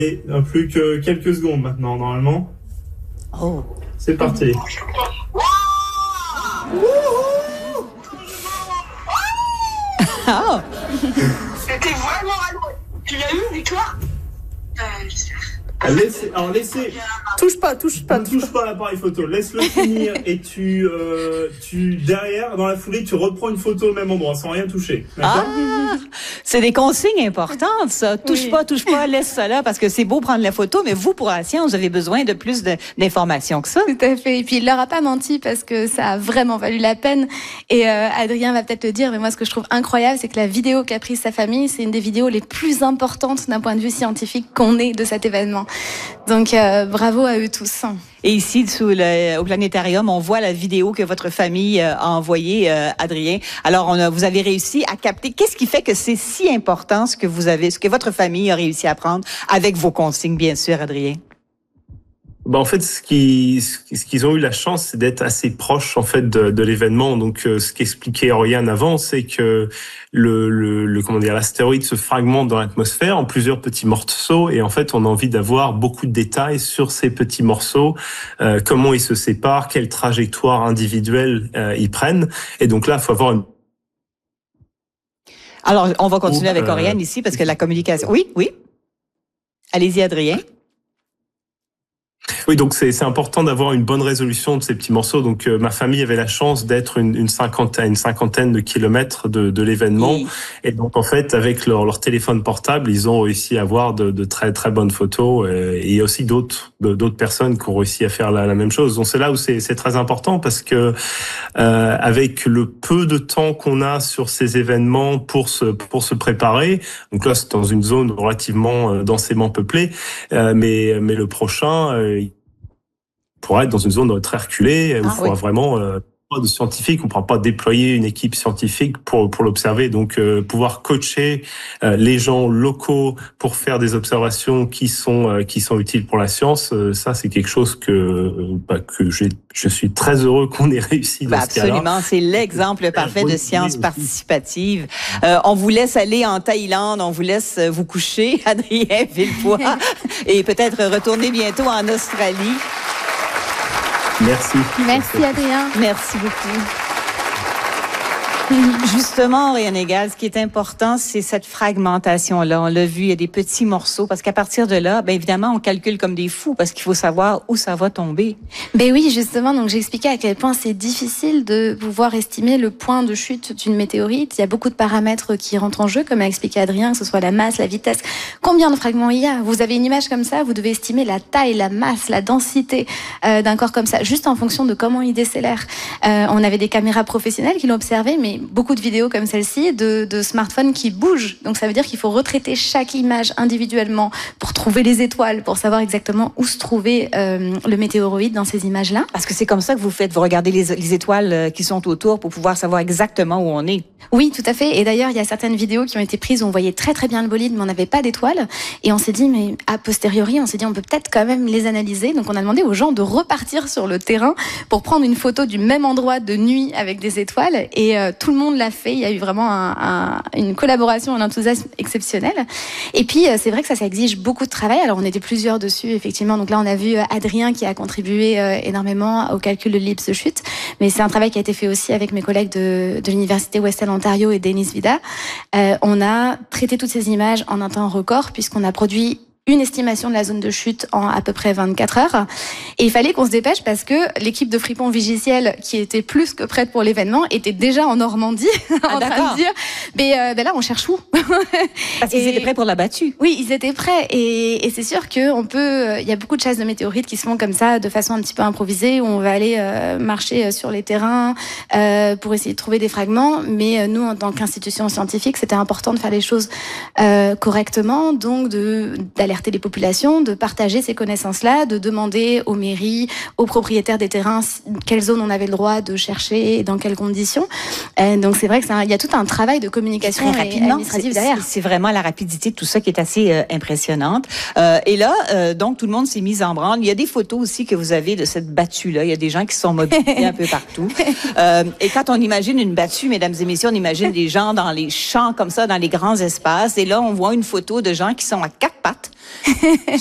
plus que quelques secondes maintenant, normalement. Oh. C'est parti. Oh. C'était vraiment à l'eau. Tu l'as eu, Victoire? J'espère. Laissez. Touche pas. Ne touche pas à l'appareil photo. Laisse-le finir et tu derrière, dans la foulée, tu reprends une photo au même endroit sans rien toucher. Ah, c'est des consignes importantes, ça. Touche pas, laisse ça là, parce que c'est beau prendre la photo, mais vous, pour la science, vous avez besoin de plus d'informations que ça. Tout à fait. Et puis, il leur a pas menti parce que ça a vraiment valu la peine. Et Adrien va peut-être le dire, mais moi, ce que je trouve incroyable, c'est que la vidéo qu'a prise sa famille, c'est une des vidéos les plus importantes d'un point de vue scientifique qu'on ait de cet événement. Donc, bravo à eux tous. Et ici, au planétarium, on voit la vidéo que votre famille a envoyée, Adrien. Alors, vous avez réussi à capter. Qu'est-ce qui fait que c'est si important ce que votre famille a réussi à prendre avec vos consignes, bien sûr, Adrien? En fait, ce qu'ils ont eu la chance, c'est d'être assez proches en fait de l'événement. Donc, ce qu'expliquait Oriane avant, c'est que l'astéroïde se fragmente dans l'atmosphère en plusieurs petits morceaux, et en fait, on a envie d'avoir beaucoup de détails sur ces petits morceaux, comment ils se séparent, quelle trajectoire individuelle ils prennent. Et donc là, il faut avoir une... Alors, on va continuer avec Oriane ici parce que la communication. Oui. Allez-y, Adrien. Oui, donc c'est important d'avoir une bonne résolution de ces petits morceaux. Donc ma famille avait la chance d'être une cinquantaine de kilomètres de l'événement, oui. Et donc en fait avec leur téléphone portable, ils ont réussi à avoir de très très bonnes photos. Et il y a aussi d'autres personnes qui ont réussi à faire la même chose. Donc c'est là où c'est très important parce que avec le peu de temps qu'on a sur ces événements pour se préparer, donc là c'est dans une zone relativement densément peuplée, mais le prochain pourra être dans une zone très reculée où il faudra vraiment pas de scientifiques, on ne pourra pas déployer une équipe scientifique pour l'observer. Donc pouvoir coacher les gens locaux pour faire des observations qui sont utiles pour la science, ça c'est quelque chose que je suis très heureux qu'on ait réussi dans ce cas-là. Absolument, c'est l'exemple parfait de science participative. On vous laisse aller en Thaïlande, on vous laisse vous coucher, Adrien Villepoix, et peut-être retourner bientôt en Australie. Merci. Merci Adrien. Merci beaucoup. Justement, Oriane Egal, ce qui est important, c'est cette fragmentation-là. On l'a vu, il y a des petits morceaux, parce qu'à partir de là, bien évidemment, on calcule comme des fous, parce qu'il faut savoir où ça va tomber. Ben oui, justement, donc j'ai expliqué à quel point c'est difficile de pouvoir estimer le point de chute d'une météorite. Il y a beaucoup de paramètres qui rentrent en jeu, comme a expliqué Adrien, que ce soit la masse, la vitesse. Combien de fragments il y a? Vous avez une image comme ça, vous devez estimer la taille, la masse, la densité d'un corps comme ça, juste en fonction de comment il décélère. On avait des caméras professionnelles qui l'ont observé, mais beaucoup de vidéos comme celle-ci de smartphones qui bougent. Donc ça veut dire qu'il faut retraiter chaque image individuellement pour trouver les étoiles, pour savoir exactement où se trouvait le météoroïde dans ces images-là. Parce que c'est comme ça que vous faites, vous regardez les étoiles qui sont autour pour pouvoir savoir exactement où on est. Oui, tout à fait. Et d'ailleurs, il y a certaines vidéos qui ont été prises où on voyait très très bien le bolide, mais on n'avait pas d'étoiles. Et on s'est dit, mais a posteriori, on s'est dit, on peut peut-être quand même les analyser. Donc on a demandé aux gens de repartir sur le terrain pour prendre une photo du même endroit de nuit avec des étoiles. Et tout le monde l'a fait. Il y a eu vraiment une collaboration, un enthousiasme exceptionnel. Et puis, c'est vrai que ça exige beaucoup de travail. Alors, on était plusieurs dessus, effectivement. Donc là, on a vu Adrien qui a contribué énormément au calcul de l'ellipse chute. Mais c'est un travail qui a été fait aussi avec mes collègues de l'Université Western Ontario et Denis Vida. On a traité toutes ces images en un temps record, puisqu'on a produit une estimation de la zone de chute en à peu près 24 heures. Et il fallait qu'on se dépêche parce que l'équipe de Fripon Vigiciel, qui était plus que prête pour l'événement, était déjà en Normandie en train de dire mais là on cherche où. Parce qu'ils étaient prêts pour la battue. Oui, ils étaient prêts et c'est sûr que il y a beaucoup de chasses de météorites qui se font comme ça de façon un petit peu improvisée où on va aller marcher sur les terrains pour essayer de trouver des fragments, mais nous en tant qu'institution scientifique, c'était important de faire les choses correctement, donc d'alerter les populations, de partager ces connaissances-là, de demander aux mairies, aux propriétaires des terrains quelle zone on avait le droit de chercher et dans quelles conditions. Donc c'est vrai que il y a tout un travail de communication administrative derrière. C'est vraiment la rapidité de tout ça qui est assez impressionnante. Et là, donc tout le monde s'est mis en branle. Il y a des photos aussi que vous avez de cette battue-là. Il y a des gens qui sont mobilisés un peu partout. Et quand on imagine une battue, mesdames et messieurs, on imagine des gens dans les champs comme ça, dans les grands espaces. Et là, on voit une photo de gens qui sont à quatre pattes.